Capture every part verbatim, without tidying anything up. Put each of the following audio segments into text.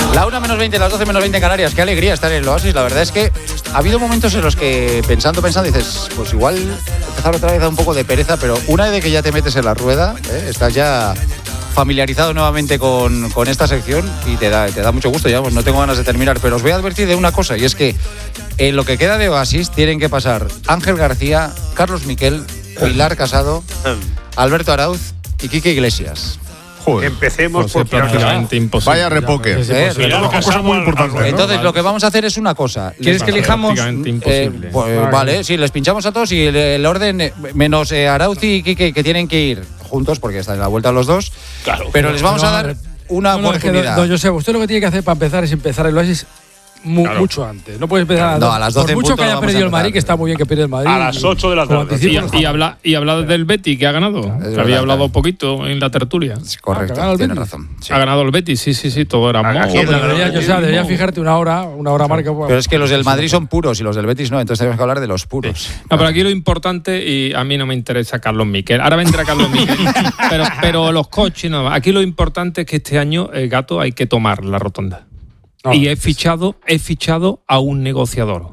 La una menos veinte, las doce menos veinte en Canarias. Qué alegría estar en el Oasis. La verdad es que ha habido momentos en los que pensando, pensando, dices, pues igual empezar otra vez da un poco de pereza, pero una vez que ya te metes en la rueda, ¿eh? Estás ya familiarizado nuevamente con, con esta sección y te da, te da mucho gusto. Ya pues no tengo ganas de terminar, pero os voy a advertir de una cosa, y es que en lo que queda de Oasis tienen que pasar Ángel García, Carlos Miquel, Pilar Casado, Alberto Arauz y Quique Iglesias. Joder. Empecemos por prácticamente imposible. Vaya repoque. ¿Eh? Entonces lo que vamos a hacer es una cosa. ¿Quieres que elijamos? Eh, pues, vale, sí, les pinchamos a todos y el, el orden, menos eh, Arauz y Quique, que tienen que ir juntos porque están en la vuelta los dos. Claro. Pero les vamos a dar una no, oportunidad. No, yo sé, usted lo que tiene que hacer para empezar es empezar el Oasis Mu- claro. mucho antes. No puedes empezar a, no, a las doce. Por mucho que haya perdido el Madrid, que está muy bien que pierda el Madrid. A las ocho de la tarde. Y, y, habla, y habla del Betis, que ha ganado. Que había hablado un poquito en la tertulia. Correcto, ah, tiene razón. Sí. Ha ganado el Betis, sí, sí, sí, todo era mo. Debería, yo sea, debería fijarte una hora, una hora marca. Pero es que los del Madrid son puros y los del Betis no, entonces tenemos que hablar de los puros. Sí. No, pero aquí lo importante, y a mí no me interesa Carlos Miquel. Ahora vendrá Carlos Miquel. pero, pero los coches, no. Aquí lo importante es que este año, el Gato, hay que tomar la rotonda. No, y he fichado, he fichado a un negociador,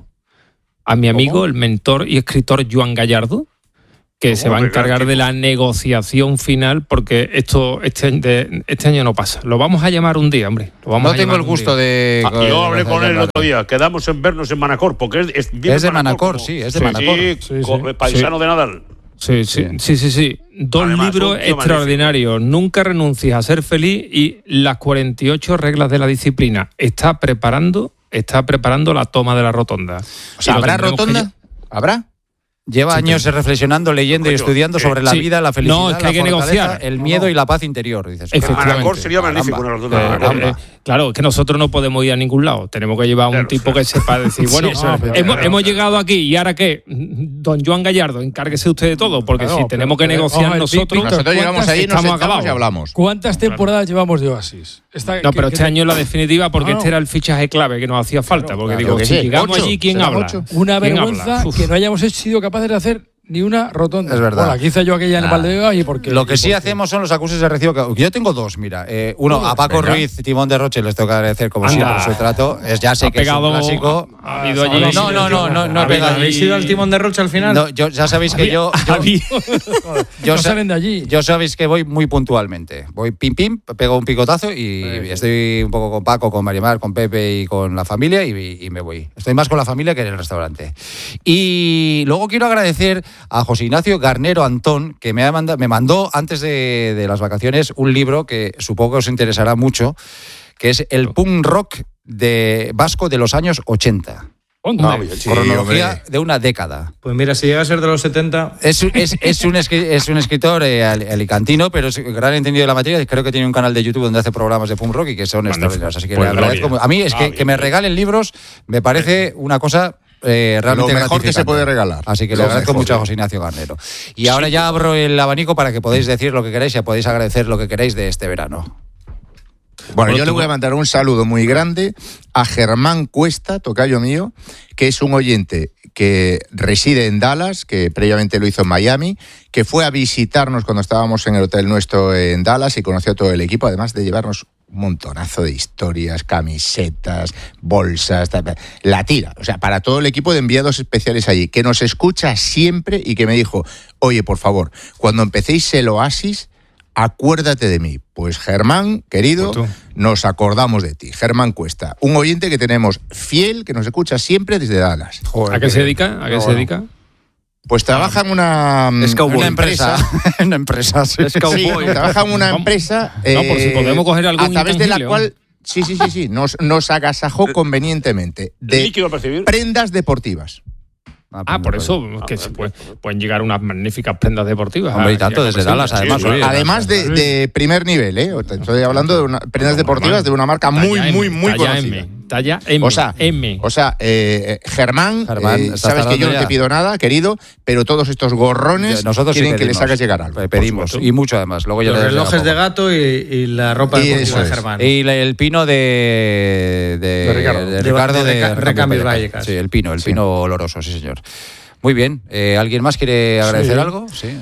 a mi amigo, ¿cómo? El mentor y escritor Joan Gallardo, que se va a encargar de la negociación final, porque esto este, de, este año no pasa. Lo vamos a llamar un día, hombre. Lo vamos no a tengo el gusto de... Ah, yo hablé con él el otro día. Quedamos en vernos en Manacor, porque es, es, es de Manacor, como, sí, es de sí, Manacor. Sí, sí, sí, paisano sí. de Nadal. Sí, sí, sí, sí, sí. Dos Además, libros extraordinarios. Magnífico. Nunca renuncies a ser feliz y las cuarenta y ocho reglas de la disciplina. Está preparando, está preparando la toma de la rotonda. O sea, ¿habrá rotonda? Que... ¿Habrá? Lleva sí, años sí. reflexionando, leyendo y estudiando sobre la sí. vida, la felicidad, no, es que la hay que negociar. El miedo no. y la paz interior. Dices, Manacor sería magnífico. Una rotonda. Eh, eh, claro, es que nosotros no podemos ir a ningún lado. Tenemos que llevar a un claro, tipo claro. que sepa decir, bueno, sí, no, hemos, claro, hemos llegado aquí y ahora qué, don Joan Gallardo, encárguese usted de todo, porque claro, si tenemos que pero, negociar ojo, nosotros, nosotros llegamos ahí, estamos nos acabados y hablamos. ¿Cuántas temporadas claro. llevamos de Oasis? Esta, no, pero este año es la definitiva, porque este era el fichaje clave que nos hacía falta, porque digo, si llegamos allí, ¿quién habla? Una vergüenza que no hayamos sido capaces de hacer ni una rotonda. Es verdad. Bueno, aquí hice yo aquella en el Valdebeba y porque... Lo que y sí porque... hacemos son los acuses de recibo. Yo tengo dos, mira. Eh, uno, a Paco venga. Ruiz, Timón de Roche, les tengo que agradecer como siempre su trato. Es, ya sé ha que pegado, es un clásico. Ha, ha ido allí. No, no, no, no, no he pegado. ¿Habéis ido al Timón de Roche al final? No, yo, ya sabéis que yo... yo, yo no salen de allí. Yo sabéis que voy muy puntualmente. Voy pim, pim, pego un picotazo y sí. estoy un poco con Paco, con Marimar, con Pepe y con la familia y, y me voy. Estoy más con la familia que en el restaurante. Y luego quiero agradecer a José Ignacio Garnero Antón, que me, ha mandado, me mandó antes de, de las vacaciones un libro que supongo que os interesará mucho, que es el punk rock de vasco de los años ochenta. No, sí, cronología hombre. de una década. Pues mira, si llega a ser de los setenta... Es, es, es, un, es un escritor eh, alicantino, pero es gran entendido de la materia. Creo que tiene un canal de YouTube donde hace programas de punk rock y que son extraordinarios. Así que pues le agradezco. A mí es que, que me regalen libros me parece una cosa... Eh, realmente lo mejor que se puede regalar. Así que le agradezco mucho a José Ignacio Garnero. Y sí. ahora ya abro el abanico para que podáis decir lo que queráis y podéis agradecer lo que queráis de este verano. Bueno, yo le voy a mandar un saludo muy grande a Germán Cuesta, tocayo mío, que es un oyente que reside en Dallas, que previamente lo hizo en Miami, que fue a visitarnos cuando estábamos en el hotel nuestro en Dallas y conoció a todo el equipo, además de llevarnos un montonazo de historias, camisetas, bolsas, la tira. O sea, para todo el equipo de enviados especiales allí, que nos escucha siempre y que me dijo, oye, por favor, cuando empecéis el Oasis, acuérdate de mí. Pues Germán, querido, nos acordamos de ti. Germán Cuesta, un oyente que tenemos fiel, que nos escucha siempre desde Dallas. Joder, ¿a qué se dedica? ¿A qué no, se dedica? Pues trabaja en una, una empresa. una empresa, sí. sí trabaja en una empresa. Eh, no, por si podemos coger algún a través de la cual, sí, sí, sí, sí, nos, nos agasajó convenientemente de prendas deportivas. Ah, ah por eso, que se puede, pueden llegar unas magníficas prendas deportivas. Hombre, y tanto desde Dallas, además. Sí, además de, de primer nivel, ¿eh? Estoy hablando de una, prendas deportivas de una marca muy, muy, muy conocida. M. Talla M. O sea, M. O sea eh, Germán, Germán eh, sabes que yo no te pido nada, querido, pero todos estos gorrones nosotros quieren sí que les hagas llegar algo. Pedimos, y mucho además. Luego ya los relojes de gato y, y la ropa y deportiva de Germán. Y la, el pino de, de, de Ricardo. De, Ricardo de, de, de Recambio Vallecas. Sí, el pino, el sí. pino oloroso, sí señor. Muy bien. Eh, ¿Alguien más quiere agradecer sí. algo? Sí.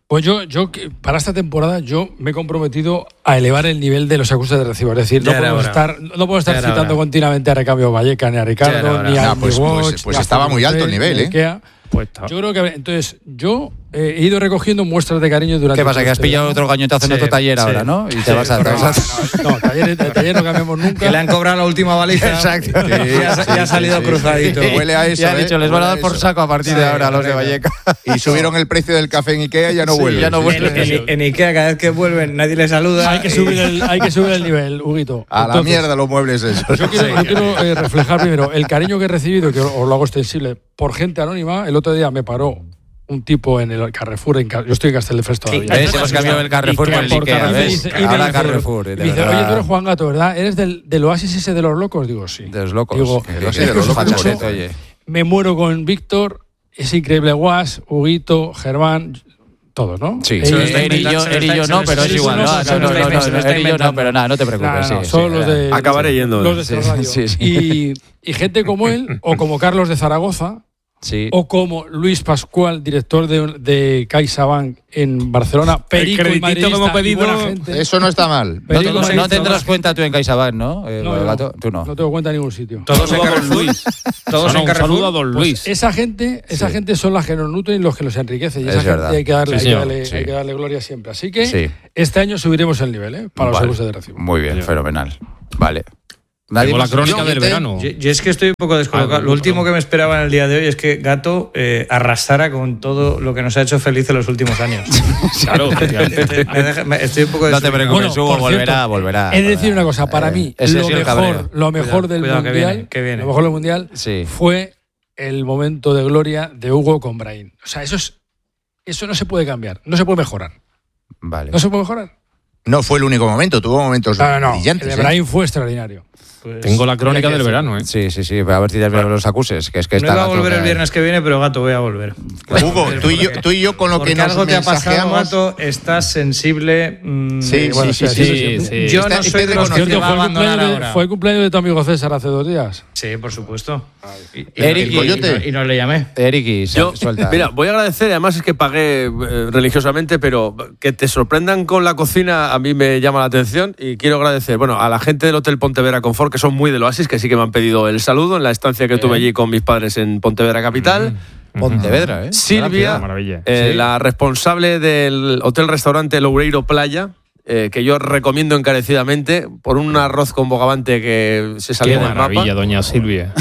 Pues yo, yo para esta temporada yo me he comprometido a elevar el nivel de los ajustes de recibo. Es decir, no podemos, estar, no podemos estar citando ahora. continuamente a Recambio Valleca, ni a Ricardo, ni a no, pues, Watch, pues, pues estaba muy alto el nivel, ¿eh? Pues yo creo que entonces yo eh, he ido recogiendo muestras de cariño durante. ¿Qué pasa? Que has pillado otro gañotazo en sí, otro taller sí, ahora, ¿no? Y sí, te vas a. No, no, no, no taller, taller no cambiamos nunca. Que le han cobrado la última baliza. Exacto. Sí, ya, sí, ya ha salido sí, cruzadito. Sí. Huele a eso. Ya han ¿eh? dicho, les van a dar por saco a partir sí, de ahora a los de Valleca. Y subieron el precio del café en Ikea y ya no sí, vuelven. Ya no vuelven. En, en, en Ikea, cada vez que vuelven, nadie les saluda. Hay que subir el, hay que subir el nivel, Huguito. A Entonces, la mierda los muebles esos. Yo quiero, yo quiero eh, reflejar primero el cariño que he recibido, que os lo hago extensible, por gente anónima. El otro día me paró un tipo en el Carrefour, en Car yo estoy en Castelldefels todavía. ¿Ves? Hemos cambiado el Carrefour por el Ikea, ¿ves? Ahora Carrefour. Y me dice, oye, tú eres Juan Gato, ¿verdad? ¿Eres del, del Oasis ese de los locos? Digo, sí. De los locos. Digo, el Oasis de los locos. Oye. Me muero con Víctor, es increíble, Guas, Huguito, Germán, todos, ¿no? Sí, sí. Él y yo, él y yo no, pero es igual. No, no, no, no, él y yo no, pero nada, no te preocupes. No, no, son los de... Acabaré yendo. Los de radio. Sí, sí. Y, y gente como él, o como Carlos de Zaragoza, sí. o como Luis Pascual, director de, de CaixaBank en Barcelona, perico y madridista, como pedido, y buena gente. Eso no está mal. No, no, no tendrás cuenta tú en CaixaBank, ¿no? Eh, no, Gato, tú no. No tengo cuenta en ningún sitio. Todos en Carrefour. Todos en Carrefour. Saludo a don Luis. Pues esa gente, esa sí. gente son las que nos nutren y los que nos enriquecen. Y esa es gente verdad. hay que darle, sí, hay que darle, sí. hay que darle gloria siempre. Así que sí. este año subiremos el nivel, ¿eh? Para vale. los seguros de recibo. Muy bien, sí. fenomenal. Vale. Tengo la crónica del verano. Yo, yo es que estoy un poco descolocado. Ah, lo último que me esperaba en el día de hoy es que Gato eh, arrasara con todo lo que nos ha hecho feliz en los últimos años. Claro, estoy, me deja, me, estoy un poco No te preocupes, bueno, Hugo, volverá, volverá. He de decir una cosa, para eh, mí, lo mejor, lo mejor cuidado, del cuidado, mundial, que viene, que viene. lo mejor del mundial sí. fue el momento de gloria de Hugo con Brahim. O sea, eso es, eso no se puede cambiar, no se puede mejorar. Vale. No se puede mejorar. No fue el único momento, tuvo momentos no, no, no. brillantes. El de Brahim ¿eh? fue extraordinario. Pues tengo la crónica del verano, ¿eh? Sí, sí, sí. A ver si te bueno, los acuses. Que es que no está iba a volver el viernes que viene, pero Gato, voy a volver. Hugo, tú y yo, tú y yo con lo que nos algo te ha pasado, mensajeamos... Gato, estás sensible. Mmm, sí, bueno, sí, sí, sí, sí, sí, sí. Yo no Está, soy de los que te va a abandonar de, ahora. Fue el cumpleaños de tu amigo César hace dos días. Sí, por supuesto. Y, Eric, y, y, y, y no le llamé. Eric, y yo, suelta. Mira, voy a agradecer, además es que pagué eh, religiosamente, pero que te sorprendan con la cocina a mí me llama la atención y quiero agradecer, bueno, a la gente del Hotel Pontevedra Confort, que son muy del Oasis, que sí que me han pedido el saludo en la estancia que tuve allí con mis padres en Pontevedra Capital. Mm. Pontevedra, ¿eh? Silvia, maravilla. Eh, sí. la responsable del hotel-restaurante Loureiro Playa, eh, que yo recomiendo encarecidamente por un arroz con bogavante que se salió Qué del mapa. maravilla, doña Silvia.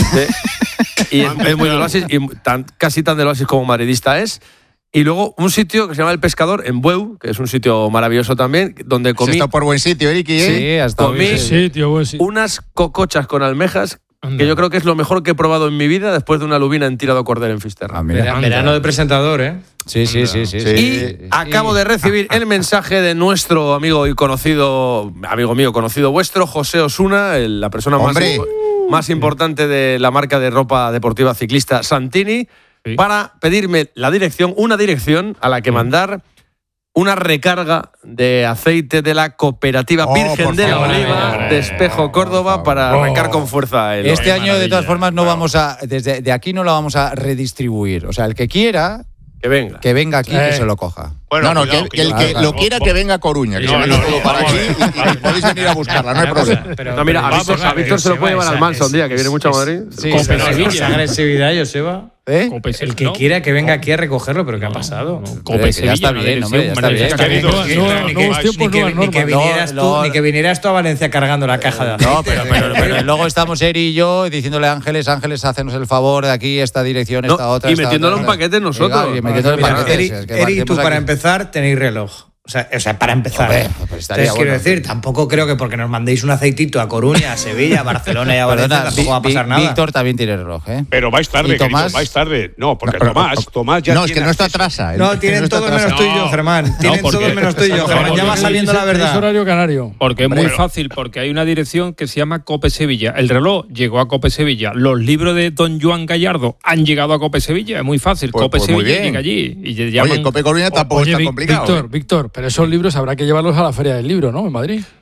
Sí. Y es, es muy del Oasis, y tan, casi tan del Oasis como madridista es. Y luego un sitio que se llama El Pescador, en Bueu, que es un sitio maravilloso también, donde comí... Se está por buen sitio, Eric, ¿eh? Sí, hasta comí bien. Sí, tío, buen sitio. unas cocochas con almejas Anda. que yo creo que es lo mejor que he probado en mi vida después de una lubina en tirado cordel en Fisterra. Ah, mira. Verano, verano de presentador, ¿eh? Sí, sí, sí, sí, sí. Y sí. acabo de recibir el mensaje de nuestro amigo y conocido, amigo mío, conocido vuestro, José Osuna, el- la persona más, Hombre. más importante de la marca de ropa deportiva ciclista Santini, Sí. para pedirme la dirección, una dirección a la que mandar una recarga de aceite de la Cooperativa Oh, Virgen por de la favor. Oliva Hombre, de Espejo, Córdoba, para Oh. arrancar con fuerza el Este Qué año, de maravilla. todas formas, no vamos a. Desde de aquí no lo vamos a redistribuir. O sea, el que quiera, que venga. que venga aquí y Eh. que se lo coja. no, no, cuidado, que, que el yo- que Ah, lo claro. quiera que venga a Coruña, que No, se no, venga no, todo para vamos aquí a ver. y, y podéis venir a buscarla, no hay problema. Pero, No, mira, a pero, Víctor, a Víctor se lo puede llevar al Manso un día, que viene mucho a Madrid. Sí, Cope pero- Sevilla. esa agresividad, Joseba. ¿Eh? Cope El que no. quiera que venga aquí a recogerlo, pero ¿qué ha pasado? No, Hombre, Cope que ya Sevilla, está una bien, hombre, ya dirección está bien. maravillosa. Que Querido, no, sí, no, claro, nuevos que- tiempos, Ni que, nuevas ni que normas. vinieras No, tú, no. ni que vinieras tú a Valencia cargando la caja de aceite. No, pero, pero, pero luego estamos Eri y yo diciéndole a Ángeles, Ángeles, hacenos el favor de aquí, esta dirección, No, esta otra. y esta metiéndolo otra, en esta- paquetes nosotros. Y metiéndolo en Mira, paquetes. Eri, es que Eri, tú partimos para aquí. empezar tenéis reloj. O sea, o sea, para empezar. Hombre, pues estaría Entonces, quiero bueno. decir, tampoco creo que porque nos mandéis un aceitito a Coruña, a Sevilla, a Barcelona y a Valencia, Perdona, tampoco va a Vi- pasar Vi- nada. Víctor también tiene reloj, ¿eh? Pero vais tarde, ¿Y Tomás? querido, vais tarde. No, porque No, pero- Tomás, Tomás ya No, es que tiene no está acceso. atrasa. No, es que tienen está todos menos atrasa. tú y yo, No. Germán. Tienen porque- todos menos tú y yo, Germán. Ya va saliendo la Es verdad. horario canario. Porque es muy Hombre. fácil, porque hay una dirección que se llama Cope Sevilla. El reloj llegó a Cope Sevilla. Los libros de don Joan Gallardo han llegado a Cope Sevilla. Es muy fácil. Pues- Cope pues muy Sevilla bien. llega allí. Y le llaman- Oye, Cope Coruña tampoco Oye, está Vic- complicado. Víctor, ¿eh? Víctor, pero esos libros habrá que llevarlos a la Feria del Libro, ¿no? En Madrid.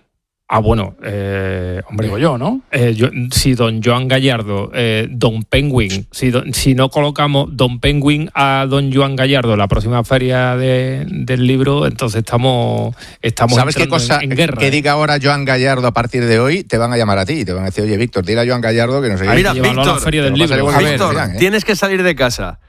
Ah, bueno, eh, hombre, digo yo, ¿no? Eh, yo, si don Joan Gallardo, eh, don Penguin, si, don, si no colocamos don Penguin a don Joan Gallardo en la próxima feria de, del libro, entonces estamos, estamos ¿Sabes qué cosa en, en guerra. Que diga ahora Joan Gallardo a partir de hoy? Te van a llamar a ti, te van a decir, oye, Víctor, dile a Joan Gallardo que no sé qué. Mira, Víctor, a la feria del libro. A ver, Víctor, ¿eh? Tienes que salir de casa.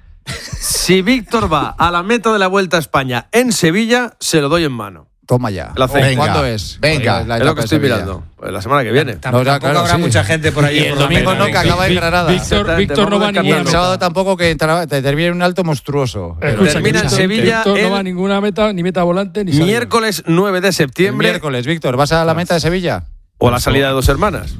Si Víctor va a la meta de la Vuelta a España en Sevilla, se lo doy en mano. Toma ya. La Venga, ¿Cuándo es? Venga, la es lo que estoy Sevilla. mirando. Pues la semana que viene. Tampoco, No, ya, claro, habrá sí. mucha gente por allí. Y el por la domingo meta, no, que ¿eh? acaba en Granada. Víctor, Víctor no va a Y el ninguna sábado meta. tampoco, que entra- te termina en un alto monstruoso. Escucha, Termina en Víctor, Sevilla Víctor no el- va a ninguna meta, ni meta volante, ni salida. Miércoles nueve de El septiembre miércoles, Víctor, ¿vas a la meta de Sevilla? o la salida de Dos Hermanas.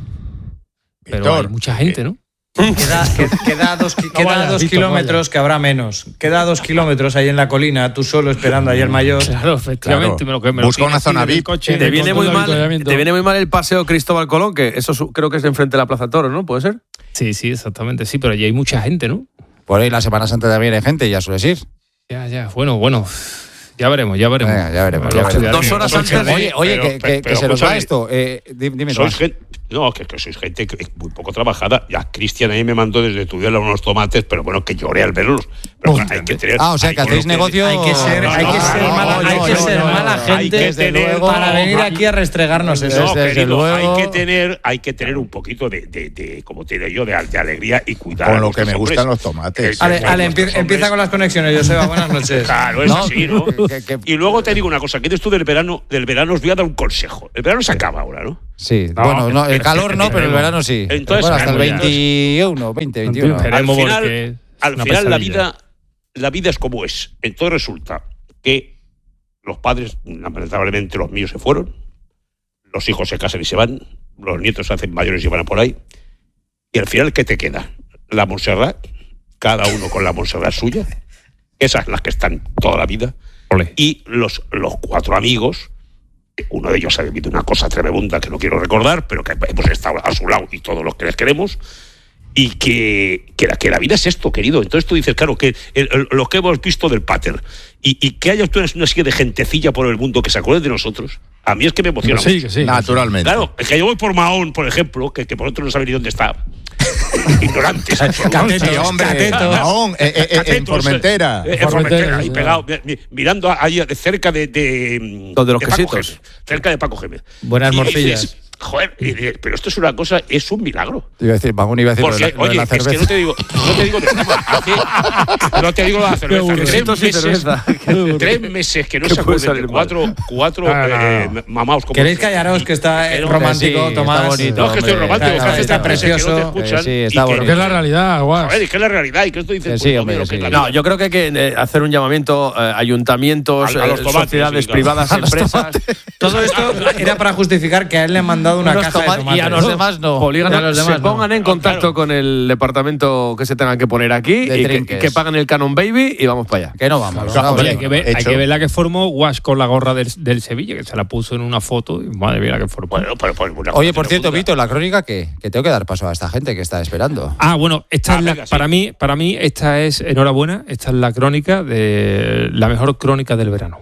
Pero Víctor, hay mucha gente, ¿no? Queda, que- queda dos, ki- queda vayas, dos Víctor, kilómetros, que habrá menos. Queda dos kilómetros ahí en la colina, tú solo esperando ahí el mayor. Claro, efectivamente. Claro. Me lo, que me lo Busca una tienes zona en el V I P. coche. Te viene, con muy todo el mal, avituallamiento. te viene muy mal el paseo Cristóbal Colón, que eso su- creo que es de enfrente de la Plaza Toro, ¿no? ¿Puede ser? Sí, sí, exactamente. Sí, pero allí hay mucha gente, ¿no? Por ahí la Semana Santa también hay gente, ya sueles ir. Ya, ya. Bueno, bueno. Ya veremos, ya veremos. Venga, ya veremos, Lo ya veremos. estudiaremos. Dos horas Sois antes de- Oye, oye, pero- que, que- pero- que pero se nos va escúchame. esto. Eh, di- dime, Sois Tomás. gente, no, que, que sois gente que es muy poco trabajada. Ya Cristian ahí me mandó desde Tudela unos tomates, pero bueno, que lloré al verlos. Pero claro, hay que tener, Ah, o sea, hay que con hacéis lo que- negocio. Hay que ser, No, hay no, que ser no, mala, no, hay no, que no, ser no, mala no, hay gente que tener- para venir aquí a restregarnos eso. No, Desde querido, luego. hay que tener, hay que tener un poquito de, de, de como te diré yo, de, de alegría y cuidar. Con a lo que nuestros me hombres. gustan los tomates. Eh, Ale, eh, Ale, nuestros empie- empieza hombres- con las conexiones, Joseba, buenas noches. Claro, es No, así, ¿no? que- que- Y luego te digo una cosa, que eres tú del verano, del verano os voy a dar un consejo. El verano se acaba ahora, ¿no? Sí, No, bueno, no, el pero- calor no, pero el verano sí. Entonces, bueno, hasta el claro, veintiuno, veinte, veintiuno. Esperemos Al final- porque es Al una final la pesadilla. vida, la vida es como es. Entonces resulta que los padres, lamentablemente los míos se fueron, los hijos se casan y se van, los nietos se hacen mayores y van a por ahí. Y al final, ¿qué te queda? La Montserrat, cada uno con la Montserrat suya, esas las que están toda la vida, Ole. y los, los cuatro amigos, uno de ellos ha vivido una cosa tremenda que no quiero recordar, pero que hemos estado a su lado y todos los que les queremos, y que, que, la, que la vida es esto, querido. Entonces tú dices, claro, que el- el- lo que hemos visto del pater, y, y que haya una, una serie de gentecilla por el mundo que se acuerde de nosotros, a mí es que me emociona Sí, mucho. que sí. Naturalmente. Claro, es que yo voy por Mahón, por ejemplo, que, que por otro no sabe ni dónde está. Ignorantes. Sí, hombre, Catetos. Mahón, eh, eh, eh, en Catetos, Formentera. eh, en Formentera, Formentera, ahí sí, pegado, mi- mi- mirando ahí cerca de, de, Donde los de Paco quesitos. Gémez, cerca de Paco Gémez. Buenas Y morcillas. dices, joder, y dices, pero esto es una cosa, es un milagro. Iba a decir, Magún iba a decir lo de Porque, la- lo de oye, la es que cerveza. no te digo, no te digo de broma, hace- no te digo la cerveza. aburrido. Tres Quesitos y meses, cerveza. tres meses que no ¿Qué se puede acuerden de salir cuatro, cuatro Ah, no, eh, no. mamaos como ¿Queréis nosotros. callaros que está eh, Pero- romántico, Sí, Tomás? está bonito, No, es que estoy hombre, romántico, está- que hace está tres meses que no te precioso. escuchan. Eh, sí, y está que- bonito. Que es la realidad, guas. Joder, y que es la realidad, y que esto dices, Que sí, pues, hombre, lo sí. que es la No, vida. yo creo que hay que eh, hacer un llamamiento eh, ayuntamientos, A- a los eh, tomates, sociedades sí, claro. privadas, empresas. Todo esto era para justificar que a él le han mandado una Unos caja toma- de tomates. y a los demás no. Polígono, Y a los demás se no. pongan en No, contacto claro. con el departamento que se tengan que poner aquí De y que, trinques. que paguen el Canon Baby y vamos para allá. Que no vamos. Claro, vamos. Oye, hay que, ver, hay hecho. que ver la que formó Wash con la gorra del, del Sevilla, que se la puso en una foto y madre mía la que formó. Bueno, pero, pues, una Oye, cosa por que cierto, no Víctor, la crónica que, que tengo que dar paso a esta gente que está esperando. Ah, bueno, esta Ah, es la- venga, sí. para mí, para mí esta es enhorabuena, esta es la crónica de la mejor crónica del verano.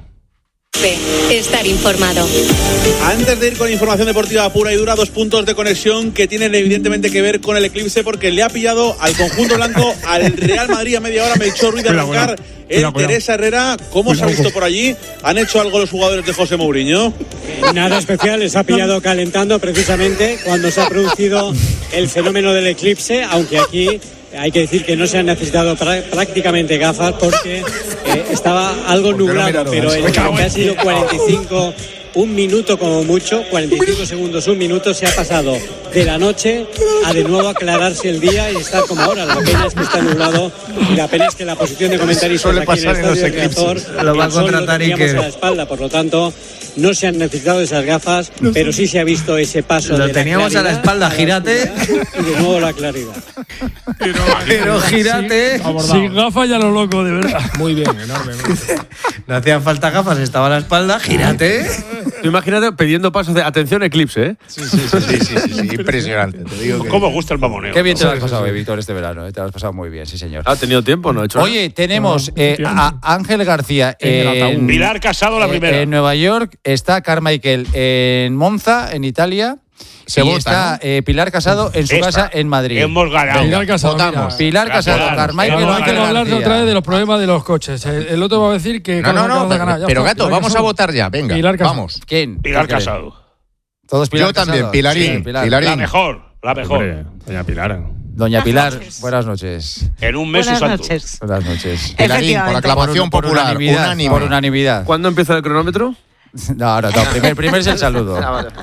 Estar informado. Antes de ir con información deportiva pura y dura, dos puntos de conexión que tienen evidentemente que ver con el eclipse, porque le ha pillado al conjunto blanco al Real Madrid a media hora. Melchor Ruiz de Cuidado, arrancar cuidado. el Cuidado, cuidado. Teresa Herrera. ¿Cómo se ha visto por allí? ¿Han hecho algo los jugadores de José Mourinho? Nada especial, les ha pillado calentando precisamente cuando se ha producido el fenómeno del eclipse, aunque aquí hay que decir que no se han necesitado prá- prácticamente gafas porque eh, estaba algo nublado, pero el que ha sido cuarenta y cinco, un minuto como mucho, cuarenta y cinco segundos, un minuto, se ha pasado de la noche a de nuevo aclararse el día y estar como ahora. La pena es que está nublado y la pena es que la posición de comentaristas Suele aquí en el pasar en los estadio Riazor, eclipses. Lo va a el sol lo contratar teníamos Iker. a la espalda, por lo tanto no se han necesitado esas gafas, pero sí se ha visto ese paso. Lo de teníamos a la claridad espalda, a la gírate. oscuridad y de nuevo la claridad. Pero gírate. Sin gafas ya lo loco, de verdad. Muy bien, enormemente. No hacían falta gafas, estaba a la espalda, gírate. Tú imagínate pidiendo pasos de atención eclipse, ¿eh? Sí, sí, sí, sí, sí, sí, sí, impresionante. Te digo que... ¿Cómo gusta el mamoneo? Qué bien te lo has pasado, Víctor, este verano. ¿eh? Te lo has pasado muy bien, sí, señor. ¿Ha tenido tiempo? No he hecho Oye, nada. tenemos eh, a Ángel García en, Pilar Casado, la primera. en Nueva York, está Carmichael en Monza, en Italia. Se y vota, está ¿no? eh, Pilar Casado en su Esta. casa en Madrid. Hemos ganado. Pilar Casado, Votamos. mira. Pilar Casado, Claro, Carmichael Pero hay que Ángel hablar García. otra vez de los problemas de los coches. El, el otro va a decir que. No, no, no, Carlos gana. Ya pero está, Gato, Pilar vamos a Casado. votar ya, venga, Pilar Casado. vamos. ¿Quién? Pilar ¿Quién? Casado. Todos Pilar Yo también, Casado. Pilarín, Sí, Pilar. Pilarín. La mejor, la mejor. Hombre, doña Pilar. Doña Pilar, noches. buenas noches. En un mes Buenas y santo. noches. Buenas noches. Pilarín, por Efectivamente. aclamación Por popular, unanimidad, unánime. por unanimidad. ¿Cuándo empieza el cronómetro? No, no, no. Primer, primer es el saludo.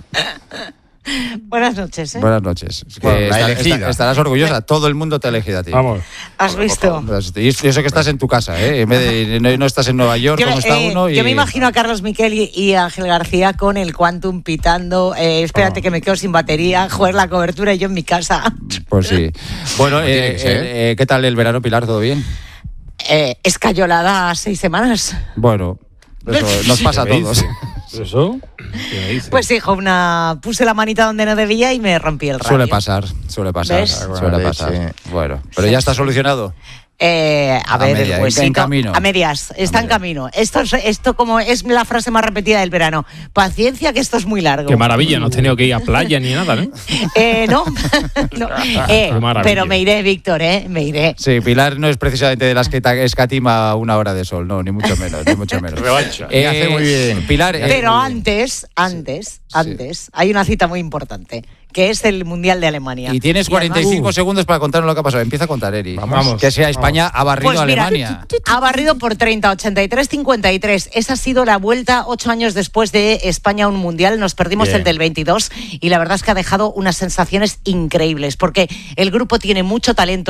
Buenas noches, ¿eh? Buenas noches. Que Bueno, la está- elegida. está- estarás orgullosa. Todo el mundo te ha elegido a ti. Vamos. ¿Has visto? Y eso que estás en tu casa, ¿eh? En vez de no, no estás en Nueva York, Yo, como está eh, uno. Y... yo me imagino a Carlos Miquel y, y a Ángel García con el Quantum pitando. Eh, espérate que me quedo sin batería. Joder, la cobertura y yo en mi casa. Pues sí. Bueno, Como tiene eh, que ser. eh, eh, ¿qué tal el verano, Pilar? ¿Todo bien? Eh, escayolada a seis semanas. Bueno, eso nos pasa a ¿Qué todos. dice? ¿Eso? ¿Qué dice? Pues hijo, una puse la manita donde no debía y me rompí el radio. Suele pasar, suele pasar, ¿Ves? suele Leche. pasar. Bueno, pero Sí. ya está solucionado. Eh, a, A ver, media, el en- huesito. en camino. A medias, está A en media. camino. Esto, es- esto como es la frase más repetida del verano. Paciencia, que esto es muy largo. Qué maravilla, no has tenido que ir a playa ni nada, ¿no? Eh, no, no. Eh, Qué maravilla. pero me iré, Víctor, ¿eh? Me iré. Sí, Pilar no es precisamente de las que ta- escatima una hora de sol, no, ni mucho menos, ni mucho menos. Revancha. Eh, Me hace muy bien. Pilar, eh, Pero antes, antes, antes, hay una cita muy importante, que es el Mundial de Alemania. y tienes cuarenta y cinco segundos para contarnos lo que ha pasado. Empieza a contar, Eri. Vamos. Que sea España ha barrido Pues a mira, Alemania. ha barrido por treinta, ochenta y tres, cincuenta y tres. Esa ha sido la vuelta ocho años después de España a un mundial. Nos perdimos Bien. el del veintidós y la verdad es que ha dejado unas sensaciones increíbles porque el grupo tiene mucho talento.